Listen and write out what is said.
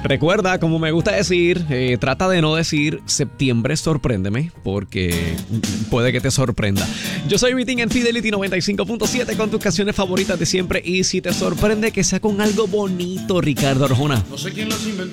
Recuerda, como me gusta decir, trata de no decir septiembre, sorpréndeme, porque puede que te sorprenda. Yo soy Vitín en Fidelity 95.7 con tus canciones favoritas de siempre. Y si te sorprende, que sea con algo bonito, Ricardo Arjona. No sé quién las inventó.